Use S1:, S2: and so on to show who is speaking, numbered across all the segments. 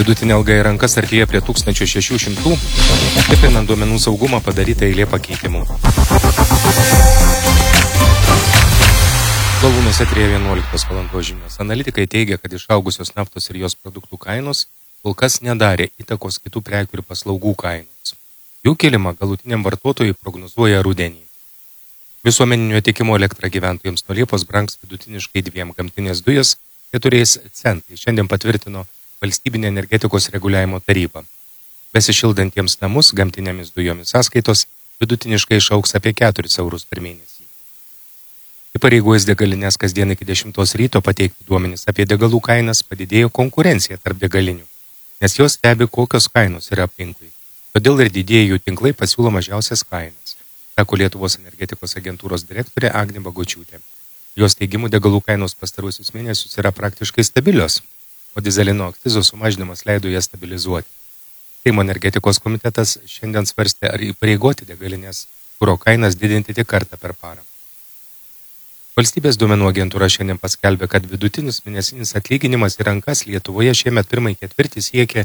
S1: Vidutinė alga į rankas artėja prie 1600, stiprinant duomenų saugumą padaryta eilė pakeitimų. Galvūnuose eteryje 11 valandos žinios. Analitikai teigia, kad išaugusios naftos ir jos produktų kainos kol kas nedarė įtakos kitų prekių ir paslaugų kainos. Jų kilimą galutiniam vartotojui prognozuoja rudenį. Visuomeninio tiekimo elektra gyventojams nuo Liepos brangs vidutiniškai 2 gamtinės dujas 4 centai. Šiandien patvirtino Valstybinė energetikos reguliavimo taryba. Besišildantiems namus gamtinėmis dujomis sąskaitos vidutiniškai išaugs apie 4 eurus per mėnesį. Įpareigojus degalinės kasdien iki 10 ryto pateikti duomenis apie degalų kainas padidėjo konkurencija tarp degalinių, nes jos stebi, kokios kainos yra aplinkui. Todėl ir didieji jų tinklai pasiūlo mažiausias kainas, sako Lietuvos energetikos agentūros direktorė Agnė Bagočiūtė. Jos teigimu degalų kainos pastaruosius mėnesius yra praktiškai stabilios, o dizelino akcizo sumažinimas leido jas stabilizuoti. Seimo energetikos komitetas šiandien svarstė, ar įpareigoti degalinės kuro kainas didinti tik kartą per parą. Valstybės duomenų agentūra šiandien paskelbė, kad vidutinis mėnesinis atlyginimas į rankas Lietuvoje šiemet pirmąjį ketvirtį siekė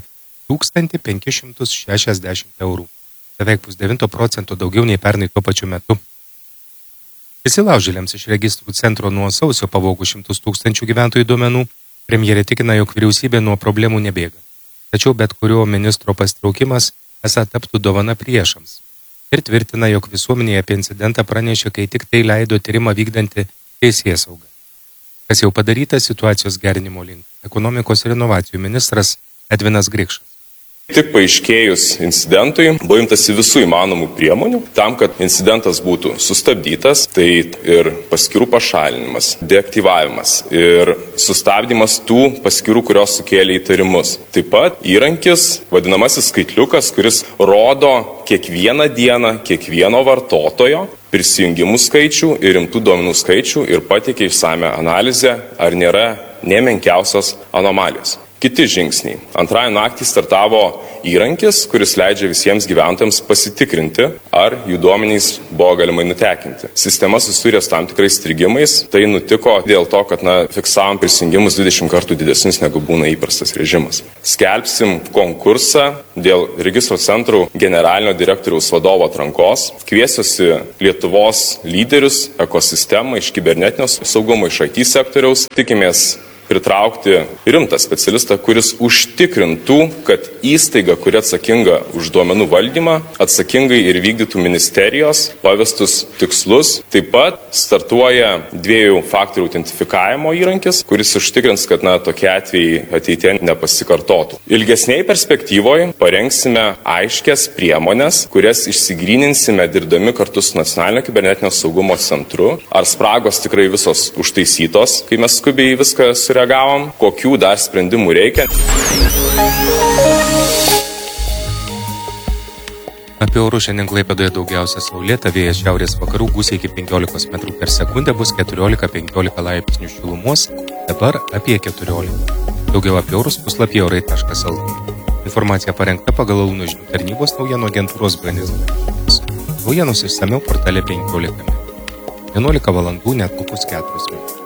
S1: 1560 eurų, beveik 0,9% daugiau nei pernai tuo pačiu metu. Įsilaužėliams iš registrų centro nuo sausio pavogų 100 000 gyventojų duomenų, premjerė tikina, jog vyriausybė nuo problemų nebėga. Tačiau bet kurio ministro pasitraukimas esą taptų dovana priešams. Ir tvirtina, jog visuomenėje apie incidentą pranešė, kai tik tai leido tyrimą vykdanti teisėsauga. Kas jau padaryta situacijos gerinimo link. Ekonomikos ir inovacijų ministras Edvinas Grikšas.
S2: Tik paaiškėjus incidentui buvo imtasi visų įmanomų priemonių tam, kad incidentas būtų sustabdytas, tai ir paskyrų pašalinimas, deaktyvavimas ir sustabdymas tų paskyrų, kurios sukėlė įtarimus. Taip pat įrankis, vadinamasis skaitliukas, kuris rodo kiekvieną dieną, kiekvieno vartotojo prisijungimų skaičių ir rimtų duomenų skaičių ir pateikia išsame analizę, ar nėra nemenkiausios anomalijos. Kiti žingsniai. Antrąją naktį startavo įrankis, kuris leidžia visiems gyventojams pasitikrinti, ar jų duomenys buvo galimai nutekinti. Sistema susidūrė su tam tikrais strigimais. Tai nutiko dėl to, kad fiksavom prisijungimus 20 kartų didesnius negu būna įprastas režimas. Skelbsim konkursą dėl registro centrų generalinio direktoriaus vadovo atrankos. Kviesiuosi Lietuvos lyderius ekosistemą iš kibernetinio saugumo, iš IT sektoriaus. Tikimės pritraukti rimtą specialistą, kuris užtikrintų, kad įstaiga, kuri atsakinga už duomenų valdymą, atsakingai ir vykdytų ministerijos pavestus tikslus. Taip pat startuoja 2 faktorių autentifikavimo įrankis, kuris užtikrins, kad tokie atvejai ateityje nepasikartotų. Ilgesniai perspektyvoje parengsime aiškias priemonės, kurias išsigryninsime dirbdami kartu su Nacionalinio kibernetinio saugumo centru. Ar spragos tikrai visos užtaisytos, kai mes skubiai viską sureagavom, kokių dar sprendimų reikia.
S1: Apie orus šiandien Klaipėdoje daugiausia saulėta, vėjas šiaurės vakarų gūsiai iki 15 metrų per sekundę, bus 14-15 laipsnių šilumos, dabar apie 14. Daugiau apie orus puslapyje orai.lt. Informacija parengta pagal Alūno žinių tarnybos naujienų agentūros BNS. Naujienos išsamiau portale 15. 11 valandų netrukus 4 minutės.